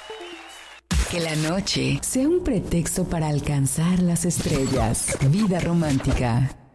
Que la noche sea un pretexto para alcanzar las estrellas. Vida romántica.